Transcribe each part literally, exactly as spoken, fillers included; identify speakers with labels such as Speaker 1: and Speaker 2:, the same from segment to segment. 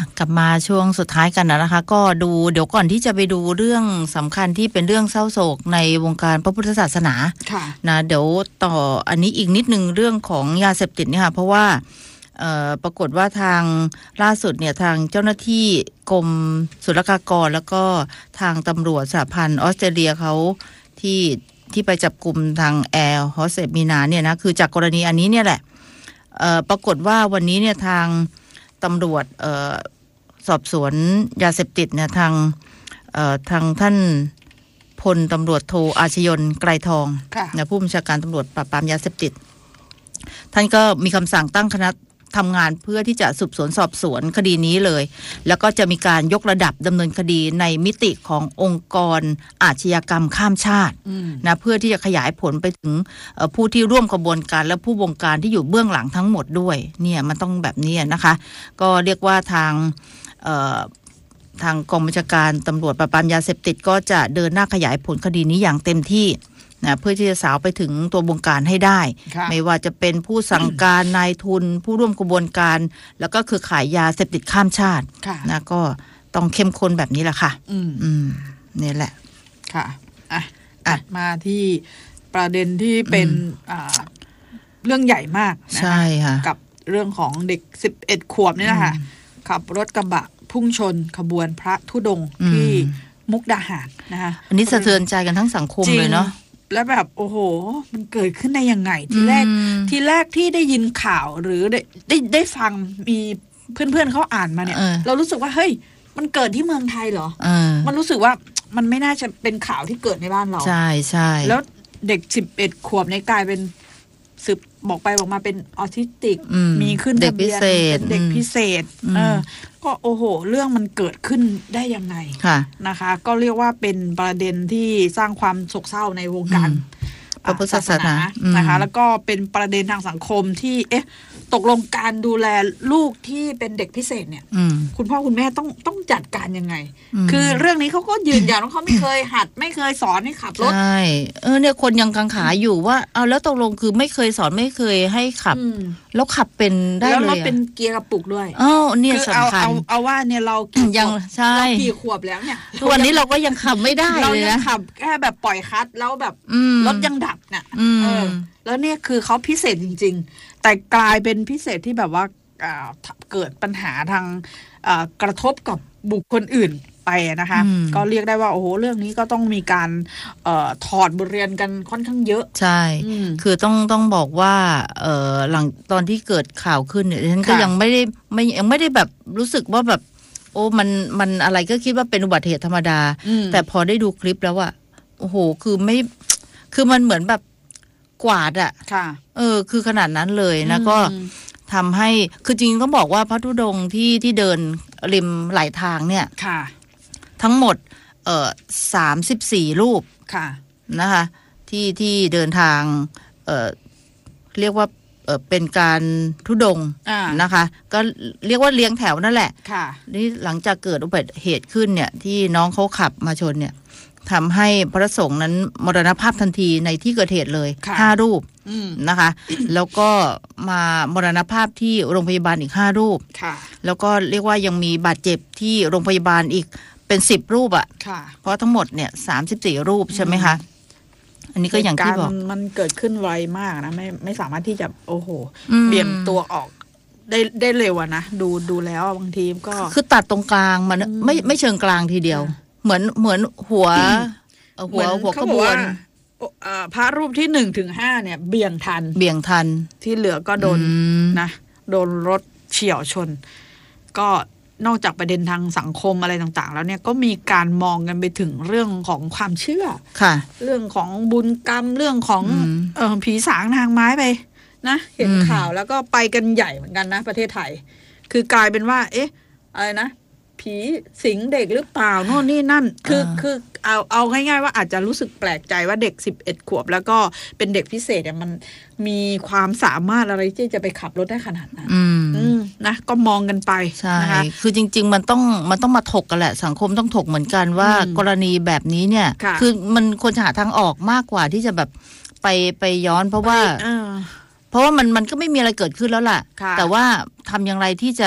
Speaker 1: กลับมาช่วงสุดท้ายกันนะคะก็ดูเดี๋ยวก่อนที่จะไปดูเรื่องสำคัญที่เป็นเรื่องเศร้าโศกในวงการพระพุทธศาสนานะเดี๋ยวต่ออันนี้อีกนิดนึงเรื่องของยาเสพติดเนี่ยค่ะเพราะว่าปรากฏว่าทางล่าสุดเนี่ยทางเจ้าหน้าที่กรมศุลกากรแล้วก็ทางตำรวจสหพันธ์ออสเตรเลียเขาที่ที่ไปจับกลุ่มทางแอร์โฮสเตสมีนาเนี่ยนะคือจากกรณีอันนี้เนี่ยแหละปรากฏว่าวันนี้เนี่ยทางตำรวจสอบสวนยาเสพติดเนี่ยทางทางท่านพลตำรวจโทอาชยนไกรทองนะผู้บัญชาการตำรวจปราบปรามยาเสพติดท่านก็มีคำสั่งตั้งคณะทำงานเพื่อที่จะสืบสวนสอบสวนคดีนี้เลยแล้วก็จะมีการยกระดับดำเนินคดีในมิติขององค์กรอาชญากรรมข้ามชาตินะเพื่อที่จะขยายผลไปถึงผู้ที่ร่วมกระบวนการและผู้บงการที่อยู่เบื้องหลังทั้งหมดด้วยเนี่ยมันต้องแบบนี้นะคะก็เรียกว่าทางทางกองบัญชาการตำรวจปราบปรามยาเสพติดก็จะเดินหน้าขยายผลคดีนี้อย่างเต็มที่นะเพื่อที่จะสาวไปถึงตัวบงการให้ได้ไม่ว่าจะเป็นผู้สั่งการนายทุนผู้ร่วมกระบวนการแล้วก็คือขายยาเสพติดข้ามชาตินะก็ต้องเข้มข้นแบบนี้แหละค่ะอืมอืมนี่แหละ
Speaker 2: ค่ะอ่ะอ่ะมาที่ประเด็นที่เป็นอ่าเรื่องใหญ่มากนะคะใช่ค่ะกับเรื่องของเด็กสิบเอ็ดขวบนี่นะคะขับรถกระบะพุ่งชนขบวนพระธุดงค์ที่มุกดาหารนะคะ
Speaker 1: อันนี้สะเทือนใจกันทั้งสังคมเลยเนาะ
Speaker 2: แล้วแบบโอ้โหมันเกิดขึ้นได้ยังไงทีแรกทีแรกที่ได้ยินข่าวหรือได้ได้ได้ฟังมีเพื่อนๆเขาอ่านมาเนี่ยเรารู้สึกว่าเฮ้ยมันเกิดที่เมืองไทยเหรอมันรู้สึกว่ามันไม่น่าจะเป็นข่าวที่เกิดในบ้านเรา
Speaker 1: ใช่ใช่
Speaker 2: แล้วเด็กสิบเอ็ดขวบในกลายเป็นสืบบอกไปบอกมาเป็นออทิสติกมีขึ้นทะเบียนเป็นเด็กพิเศษเออก็โอ้โหเรื่องมันเกิดขึ้นได้ยังไงนะคะก็เรียกว่าเป็นประเด็นที่สร้างความโศกเศร้าในวงการ
Speaker 1: พระพุทธศาสนา
Speaker 2: นะคะแล้วก็เป็นประเด็นทางสังคมที่เอ๊ะตกลงการดูแลลูกที่เป็นเด็กพิเศษเนี่ยคุณพ่อคุณแม่ต้องต้องจัดการยังไงคือเรื่องนี้เขาก็ยืนยันว่าเขาไม่เคยหัดไม่เคยสอนให้ขับรถ
Speaker 1: ใช่เออเนี่ยคนยังกังขาอยู่ว่าเอาแล้วตกลงคือไม่เคยสอนไม่เคยให้ขับแล้วขับเป็นได้เลยแล้ว
Speaker 2: รถเป็นเกียร์กระปุกด้วย
Speaker 1: อ๋อเนี่ยสำคัญ
Speaker 2: เอาเอาว่าเนี่ยเรา
Speaker 1: ยังใช่
Speaker 2: เรากี่ขวบแล้วเนี่ย
Speaker 1: ทุกวันนี้เราก็ยังขับไม่ได้เลยนะ
Speaker 2: เราขับแค่แบบปล่อยคัทแล้วแบบรถยังดับเนี่ยเออแล้วเนี่ยคือเขาพิเศษจริงๆแต่กลายเป็นพิเศษที่แบบว่าเกิดปัญหาทางกระทบกับบุคคลอื่นไปนะคะก็เรียกได้ว่าโอ้โหเรื่องนี้ก็ต้องมีการเอ่อถอดบทเรียนกันค่อนข้างเยอะ
Speaker 1: ใช่คือต้องต้องบอกว่าเอ่อหลังตอนที่เกิดข่าวขึ้นเนี่ยฉันก็ยังไม่ได้ไม่ยังไม่ได้แบบรู้สึกว่าแบบโอ้มันมันอะไรก็คิดว่าเป็นอุบัติเหตุธรรมดาแต่พอได้ดูคลิปแล้วอะโอ้โหคือไม่คือมันเหมือนแบบกวาดอะเออคือขนาดนั้นเลยนะก็ทำให้คือจริงต้องบอกว่าพระธุดงค์ที่ที่เดินริมไหลทางเนี่ยทั้งหมดเอ่อสามสิบสี่รูปนะคะที่ที่เดินทางเอ่อเรียกว่าเอ่อเป็นการธุดงค์นะคะก็เรียกว่าเลี้ยงแถวนั่นแหละนี่หลังจากเกิดอุบัติเหตุขึ้นเนี่ยที่น้องเขาขับมาชนเนี่ยทำให้พระสงฆ์นั้นมรณภาพทันทีในที่เกิดเหตุเลยห้ารูปนะคะแล้วก็มามรณภาพที่โรงพยาบาลอีกห้ารูปแล้วก็เรียกว่ายังมีบาดเจ็บที่โรงพยาบาลอีกเป็นสิบรูปอ่ะเพราะทั้งหมดเนี่ยสามสิบสี่รูปใช่ไหมคะอันนี้ก็อย่างที่บอก
Speaker 2: มันเกิดขึ้นไวมากนะไม่ไม่สามารถที่จะโอ้โหเบี่ยงตัวออกได้ได้เร็วอะนะดูดูแล้วบางทีก็
Speaker 1: คือตัดตรงกลางมันไม่ไม่เชิงกลางทีเดียวเหมือนเหมือนหัวหัวหัวขบวน
Speaker 2: พระรูปที่หนึ่งถึงห้าเนี่ยเบี่ยงทัน
Speaker 1: เบี่ยงทัน
Speaker 2: ที่เหลือก็โดนนะโดนรถเฉี่ยวชนก็นอกจากประเด็นทางสังคมอะไรต่างๆแล้วเนี่ยก็มีการมองกันไปถึงเรื่องของความเชื่อ
Speaker 1: ค่ะ
Speaker 2: เรื่องของบุญกรรมเรื่องของเอ่อผีสางทางไม้ไปนะเห็นข่าวแล้วก็ไปกันใหญ่เหมือนกันนะประเทศไทยคือกลายเป็นว่าเอ๊ะอะไรนะผีสิงเด็กหรือเปล่าโน่นนี่นั่นคือคือเอาเอาง่ายๆว่าอาจจะรู้สึกแปลกใจว่าเด็กสิบเอ็ดขวบแล้วก็เป็นเด็กพิเศษเนี่ยมันมีความสามารถอะไรที่จะไปขับรถได้ขนาดนั้นนะก็มองกันไป
Speaker 1: ใช่นะคะคือจริงๆมันต้องมันต้องมาถกกันแหละสังคมต้องถกเหมือนกันว่ากรณีแบบนี้เนี่ยคือมันควรจะหาทางออกมากกว่าที่จะแบบไปไปย้อนเพราะว่าเพราะว่ามันมันก็ไม่มีอะไรเกิดขึ้นแล้วล่ะแต่ว่าทำอย่างไรที่จะ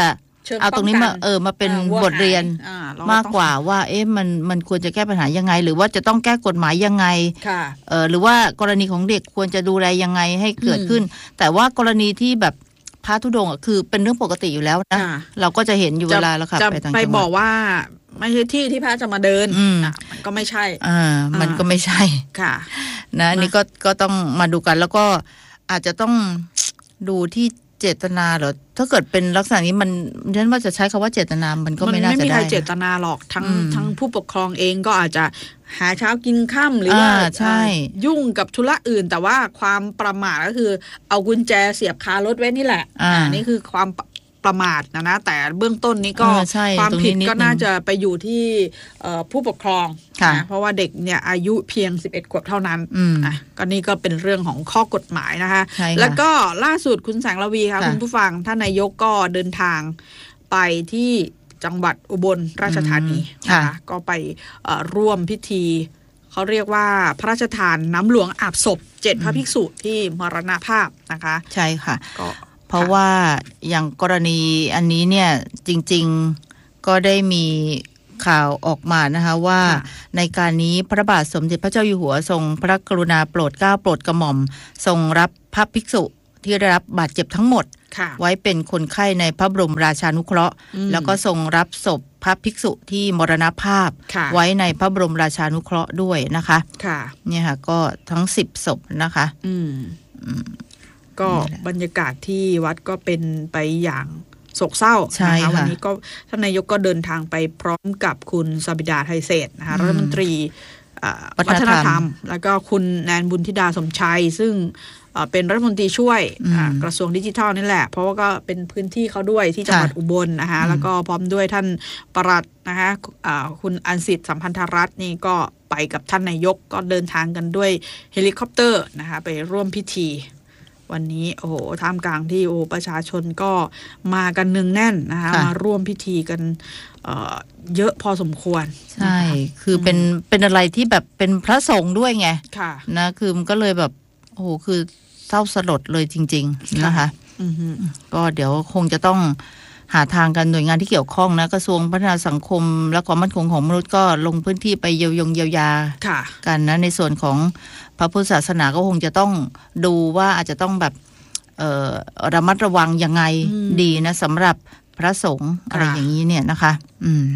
Speaker 1: เอาตรงนี้มาเออมาเป็นบทเรียนมากกว่าว่าเอ๊ะมันมันควรจะแก้ปัญหายังไงหรือว่าจะต้องแก้กฎหมายยังไงเออหรือว่ากรณีของเด็กควรจะดูแลยังไงให้เกิดขึ้นแต่ว่ากรณีที่แบบพระธุดงค์คือเป็นเรื่องปกติอยู่แล้วนะเราก็จะเห็นอยู่เวลาแล้วค่ะไปต่างจังหวัดไป
Speaker 2: บอกว่าไม่ใช่ที่ที่พระจะมาเดินมันก็ไม่ใช่
Speaker 1: อ่ามันก็ไม่ใช่
Speaker 2: ค่ะ
Speaker 1: นะนี่ก็ก็ต้องมาดูกันแล้วก็อาจจะต้องดูที่เจตนาเหรอถ้าเกิดเป็นลักษณะนี้มันฉันว่าจะใช้คำว่าเจตนามันก็ไม่น่าจะได้
Speaker 2: มันไม่มีใครเจตนาหรอกทั้งทั้งผู้ปกครองเองก็อาจจะหาเช้ากินค่ำหรือว่ายุ่งกับธุระอื่นแต่ว่าความประมาทก็คือเอากุญแจเสียบคารถไว้นี่แหละอ่านี่คือความประมาทนะนะแต่เบื้องต้นนี้ก็ความผิดก็น่าจะไปอยู่ที่ผู้ปกครองนะเพราะว่าเด็กเนี่ยอายุเพียงสิบเอ็ดขวบเท่านั้นอ่ะก็นี่ก็เป็นเรื่องของข้อกฎหมายนะคะแล้วก็ล่าสุดคุณแสงระวีค่ะคุณผู้ฟังท่านนายกก็เดินทางไปที่จังหวัดอุบลราชธานีนะคะก็ไปร่วมพิธีเขาเรียกว่าพระราชทานน้ำหลวงอาบศพเจ็ดพระภิกษุที่มรณภาพนะคะ
Speaker 1: ใช่ค่ะก็เพราะว่าอย่างกรณีอันนี้เนี่ยจริงๆก็ได้มีข่าวออกมานะคะว่าในการนี้พระบาทสมเด็จพระเจ้าอยู่หัวทรงพระกรุณาโปรดเกล้าโปรดกระหม่อมทรงรับพระภิกษุที่ได้รับบาดเจ็บทั้งหมดไว้เป็นคนไข้ในพระบรมราชานุเคราะห์แล้วก็ทรงรับศพพระภิกษุที่มรณภาพไว้ในพระบรมราชานุเคราะห์ด้วยนะคะเนี่ยค่ะก็ทั้งสิบศพนะคะ
Speaker 2: อืมก็บรรยากาศที่วัดก็เป็นไปอย่างโศกเศร้านะคะวันนี้ก็ท่านนายกก็เดินทางไปพร้อมกับคุณสบิดาไทยเศรษฐ์นะคะรัฐมนตรีวัฒนธรรมแล้วก็คุณแนนบุญธิดาสมชัยซึ่งเป็นรัฐมนตรีช่วยกระทรวงดิจิทัลนี่แหละเพราะว่าก็เป็นพื้นที่เขาด้วยที่จังหวัดอุบลนะคะแล้วก็พร้อมด้วยท่านปลัดนะคะคุณอันสิทธิ์สัมพันธรัตน์นี่ก็ไปกับท่านนายกก็เดินทางกันด้วยเฮลิคอปเตอร์นะคะไปร่วมพิธีวันนี้โอ้โหท่ามกลางที่โอ้ประชาชนก็มากันเนืองแน่นนะคะมาร่วมพิธีกัน เ, เยอะพอสมควร
Speaker 1: ใช่คือเป็นเป็นอะไรที่แบบเป็นพระสงฆ์ด้วยไงนะคือมันก็เลยแบบโอ้โหคือเศร้าสลดเลยจริงๆนะคะก็เดี๋ยวคงจะต้องหาทางกันหน่วยงานที่เกี่ยวข้องนะกระทรวงพัฒนาสังคมและความมั่นคงของมนุษย์ก็ลงพื้นที่ไปเยียวยงเยียวยากันนะในส่วนของพระพุทธศาสนาก็คงจะต้องดูว่าอาจจะต้องแบบเอ่อระมัดระวังยังไงดีนะสำหรับพระสงฆ์อะไรอย่างนี้เนี่ยนะคะอืม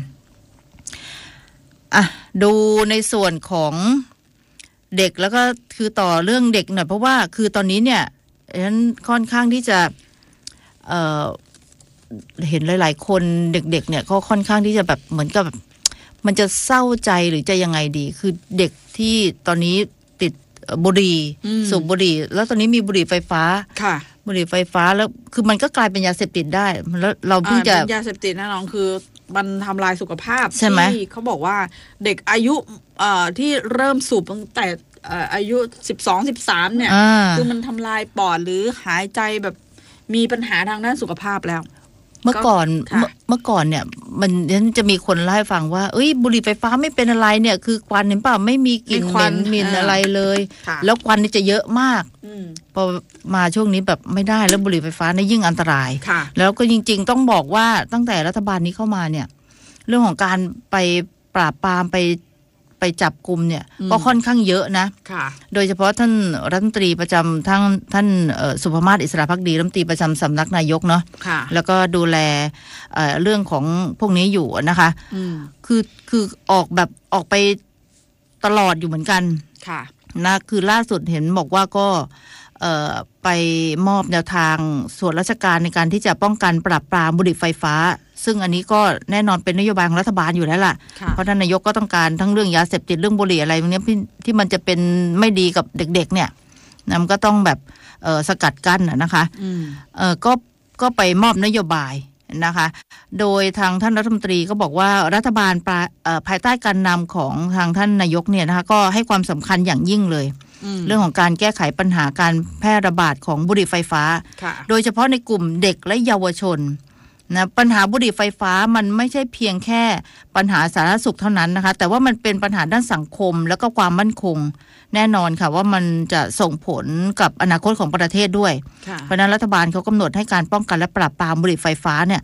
Speaker 1: อ่ะดูในส่วนของเด็กแล้วก็คือต่อเรื่องเด็กหน่อยเพราะว่าคือตอนนี้เนี่ยฉันค่อนข้างที่จะเอ่อเห็นหลายๆคนเด็กๆเนี่ยก็ค่อนข้างที่จะแบบเหมือนกับแบบมันจะเศร้าใจหรือจะยังไงดีคือเด็กที่ตอนนี้ติดบุหรี่สูบบุหรี่แล้วตอนนี้มีบุหรี่ไฟฟ้าค่ะบุหรี่ไฟฟ้าแล้วคือมันก็กลายเป็นยาเสพติดได้แล้วเราเพิ่งจะ
Speaker 2: ยาเสพติดแน่นอนคือมันทำลายสุขภาพที่เขาบอกว่าเด็กอายุเอ่อที่เริ่มสูบตั้งแต่อายุสิบสอง สิบสามเนี่ยคือมันทำลายปอดหรือหายใจแบบมีปัญหาทางด้านสุขภาพแล้ว
Speaker 1: เมื่อก่อนเมื่อก่อนเนี่ยมันจะมีคนเล่าให้ฟังว่าเอ้ยบุหรี่ไฟฟ้าไม่เป็นอะไรเนี่ยคือควันเห็นเปล่าไม่มีกลิ่นเหม็นมินอะไรเลยแล้วควันนี่จะเยอะมากพอมาช่วงนี้แบบไม่ได้แล้วบุหรี่ไฟฟ้านี่ยิ่งอันตรายแล้วก็จริงๆต้องบอกว่าตั้งแต่รัฐบาลนี้เข้ามาเนี่ยเรื่องของการไปปราบปรามไปไปจับกุมเนี่ยก็ค่อนข้างเยอะนะโดยเฉพาะท่านรัฐมนตรีประจำทั้งท่านสุภมาศอิสระภักดีรัฐมนตรีประจำสำนักนายกเนาะแล้วก็ดูแล เ, เรื่องของพวกนี้อยู่นะคะคือคือออกแบบออกไปตลอดอยู่เหมือนกันนะคือล่าสุดเห็นบอกว่าก็ไปมอบแนวทางส่วนราชการในการที่จะป้องกันปราบปรามบุหรี่ไฟฟ้าซึ่งอันนี้ก็แน่นอนเป็นนโยบายของรัฐบาลอยู่แล้วล่ะเพราะท่านนายกก็ต้องการทั้งเรื่องยาเสพติดเรื่องบุหรี่อะไรพวกนี้ที่มันจะเป็นไม่ดีกับเด็กๆเนี่ยมันก็ต้องแบบสกัดกั้นนะคะก็ก็ไปมอบนโยบายนะคะโดยทางท่านรัฐมนตรีก็บอกว่ารัฐบาลภายใต้การนำของทางท่านนายกเนี่ยนะคะก็ให้ความสำคัญอย่างยิ่งเลยเรื่องของการแก้ไขปัญหาการแพร่ระบาดของบุหรี่ไฟฟ้าโดยเฉพาะในกลุ่มเด็กและเยาวชนนะปัญหาบุหรี่ไฟฟ้ามันไม่ใช่เพียงแค่ปัญหาสาธารณสุขเท่านั้นนะคะแต่ว่ามันเป็นปัญหาด้านสังคมแล้วก็ความมั่นคงแน่นอนค่ะว่ามันจะส่งผลกับอนาคตของประเทศด้วยเพราะนั้นรัฐบาลเขากำหนดให้การป้องกันและปราบปรามบุหรี่ไฟฟ้าเนี่ย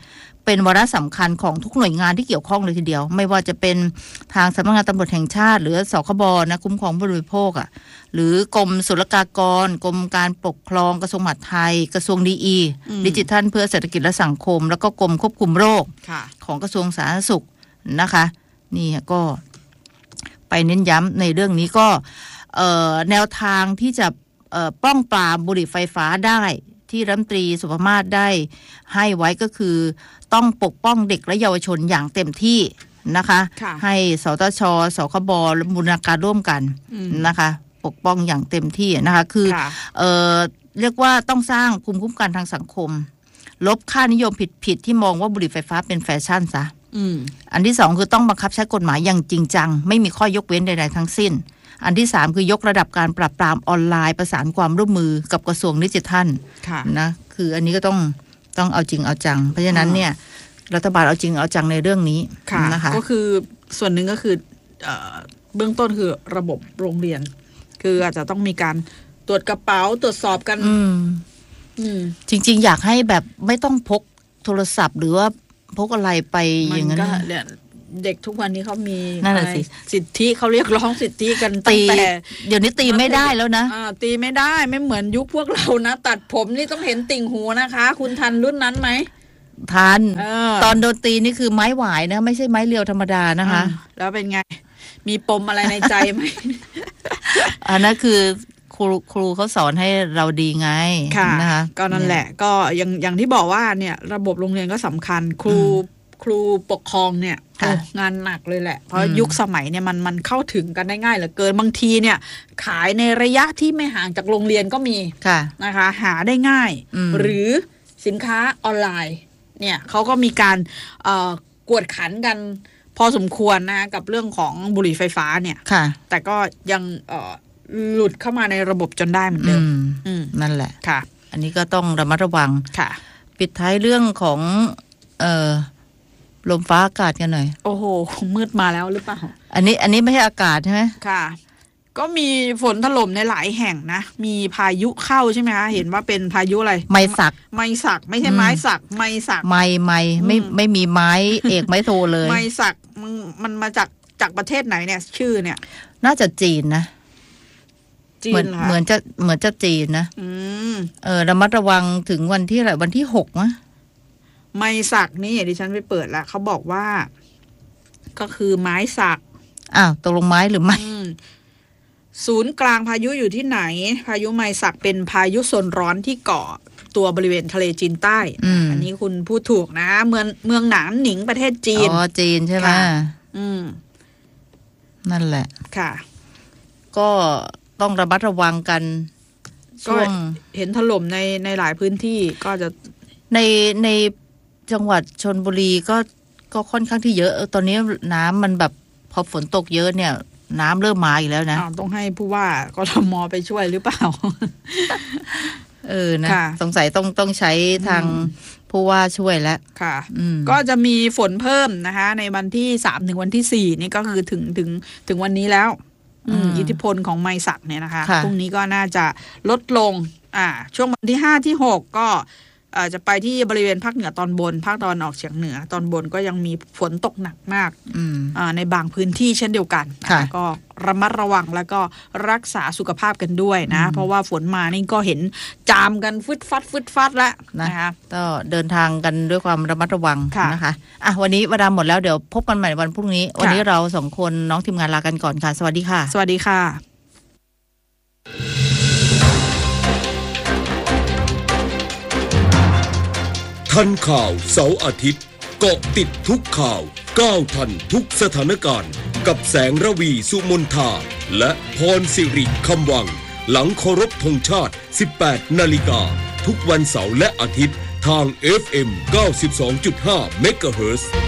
Speaker 1: เป็นวาระสำคัญของทุกหน่วยงานที่เกี่ยวข้องเลยทีเดียวไม่ว่าจะเป็นทางสำนักงานตำรวจแห่งชาติหรือสคบนะคุ้มครองผู้บริโภคอ่ะหรือกรมศุลกากรกรมการปกครองกระทรวงมหาดไทยกระทรวงดีอีดิจิทัลเพื่อเศรษฐกิจและสังคมแล้วก็กรมควบคุมโรคของกระทรวงสาธารณสุขนะคะนี่ก็ไปเน้นย้ำในเรื่องนี้ก็แนวทางที่จะป้องปรามบุหรี่ไฟฟ้าได้ที่รัฐมนตรีสุภมาศได้ให้ไว้ก็คือต้องปกป้องเด็กและเยาวชนอย่างเต็มที่นะคะให้สตช.สคบ.บูรณาการร่วมกันนะคะปกป้องอย่างเต็มที่นะคะคือเอ่อเรียกว่าต้องสร้างภูมิคุ้มกันทางสังคมลบค่านิยมผิดๆที่มองว่าบุหรี่ไฟฟ้าเป็นแฟชั่นซะอันที่สองคือต้องบังคับใช้กฎหมายอย่างจริงจังไม่มีข้อยกเว้นใดๆทั้งสิ้นอันที่สามคือยกระดับการปราบปรามออนไลน์ประสานความร่วมมือกับกระทรวงดิจิทัลนะคืออันนี้ก็ต้องต้องเอาจริงเอาจังเพราะฉะนั้นเนี่ยรัฐบาลเอาจริงเอาจังในเรื่องนี้นะคะ
Speaker 2: ก็คือส่วนหนึ่งก็คือเอ่อเบื้องต้นคือระบบโรงเรียนคืออาจจะต้องมีการตรวจกระเป๋าตรวจสอบกัน
Speaker 1: อืมอืมจริงๆอยากให้แบบไม่ต้องพกโทรศัพท์หรือว่าพกอะไรไปอย่างนั้น
Speaker 2: เด็กทุกวันนี้เขามีอะไรสิทธิเขาเรียกร้องสิทธิกันตั้งแต่
Speaker 1: เดี๋ยวนี้ตีไม่ได้แล้วนะ
Speaker 2: อ่าตีไม่ได้ไม่เหมือนยุคพวกเรานะตัดผมนี่ต้องเห็นติ่งหูนะคะคุณทันรุ่นนั้นไหม
Speaker 1: ทันตอนโดนตีนี่คือไม้หวายนะไม่ใช่ไม้เรียวธรรมดานะคะ
Speaker 2: แล้วเป็นไงมีปมอะไรในใจไหม
Speaker 1: อันนั้นคือครูครูเขาสอนให้เราดีไง
Speaker 2: นะคะก็นั่นแหละก็อย่างอย่างที่บอกว่าเนี่ยระบบโรงเรียนก็สำคัญครูครูปกครองเนี่ยงานหนักเลยแหละเพราะยุคสมัยเนี่ยมันมันเข้าถึงกันได้ง่ายเหลือเกินบางทีเนี่ยขายในระยะที่ไม่ห่างจากโรงเรียนก็มีนะคะหาได้ง่ายหรือสินค้าออนไลน์เนี่ยเขาก็มีการกวดขันกันพอสมควรนะกับเรื่องของบุหรี่ไฟฟ้าเนี่ยแต่ก็ยังหลุดเข้ามาในระบบจนได้เหมือนเดิม
Speaker 1: นั่นแหละ
Speaker 2: ค่ะ
Speaker 1: อันนี้ก็ต้องระมัดระวัง
Speaker 2: ค่ะ
Speaker 1: ปิดท้ายเรื่องของเอ่อลมฟ้าอากาศกันหน่อย
Speaker 2: โอ้โหมืดมาแล้วหรือเปล่า
Speaker 1: อันนี้อันนี้ไม่ใช่อากาศใช่ไหม
Speaker 2: ค่ะก็มีฝนถล่มในหลายแห่งนะมีพายุเข้าใช่ไหมคะเห็นว่าเป็นพายุอะไร
Speaker 1: ไม้สัก
Speaker 2: ไม้สักไม่ใช่ไม้สักไม้สัก
Speaker 1: ไม้ไม้ไม่ไม่มีไม้เอกไม้โทเลย
Speaker 2: ไม้สักมันมันมาจากจากประเทศไหนเนี่ยชื่อเนี่ย
Speaker 1: น่าจะจีนนะเหมือนเหมือนจะเหมือนจะจีนนะเออระมัดระวังถึงวันที่อะไรวันที่หกมั้ย
Speaker 2: ไม้สักนี่ดิฉันไปเปิดแล้วเขาบอกว่าก็คือไม้สัก
Speaker 1: อ้าวตกลงไม้หรือไม้
Speaker 2: ศูนย์กลางพายุอยู่ที่ไหนพายุไม้สักเป็นพายุโซนร้อนที่เกาะตัวบริเวณทะเลจีนใต้
Speaker 1: อ,
Speaker 2: อันนี้คุณพูดถูกนะเมืองเมืองหนานหนิงประเทศจีน
Speaker 1: อ๋อจีนใช่ไหม
Speaker 2: อืม
Speaker 1: นั่นแหละ
Speaker 2: ค่ะ
Speaker 1: ก็ต้องระมัดระวังกันช่วง
Speaker 2: เห็นถล่มในในหลายพื้นที่ก็จะ
Speaker 1: ในในจังหวัดชลบุรีก็ก็ค่อนข้างที่เยอะตอนนี้น้ำมันแบบพอฝนตกเยอะเนี่ยน้ำเริ่มมาอีกแล้วนะ
Speaker 2: ต้องให้ผู้ว่ากทมไปช่วยหรือเปล่า
Speaker 1: เออนะสงสัยต้องต้องใช้ทางผู้ว่าช่วยแล้ว
Speaker 2: ค่ะก็จะมีฝนเพิ่มนะคะในวันที่สามถึงวันที่สี่นี่ก็คือถึงถึงถึงวันนี้แล้วอิทธิพลของไม้สักเนี่ยนะคะพรุ่งนี้ก็น่าจะลดลงอ่าช่วงวันที่ห้าที่หกก็อาจจะไปที่บริเวณภาคเหนือตอนบนภาคตะวันออกเฉียงเหนือตอนบนก็ยังมีฝนตกหนักมากในบางพื้นที่เช่นเดียวกันก็ระมัดระวังแล้วก็รักษาสุขภาพกันด้วยนะเพราะว่าฝนมานี่ก็เห็นจามกันฟึดฟัดฟึดฟัดแล้วนะคะ
Speaker 1: ก็เดินทางกันด้วยความระมัดระวังนะคะอ่ะวันนี้เวลาหมดแล้วเดี๋ยวพบกันใหม่วันพรุ่งนี้วันนี้เราสองคนน้องทีมงานลากันก่อนค่ะสวัสดีค่ะ
Speaker 2: สวัสดีค่ะ
Speaker 3: ทันข่าวเสาร์อาทิตย์เกาะติดทุกข่าวก้าวทันทุกสถานการณ์กับแสงระวีสุมนทาและพรสิริคำวังหลังเคารพธงชาติ สิบแปดนาฬิกาทุกวันเสาร์และอาทิตย์ทาง เอฟ เอ็ม เก้าสิบสองจุดห้า เมกะเฮิรตซ์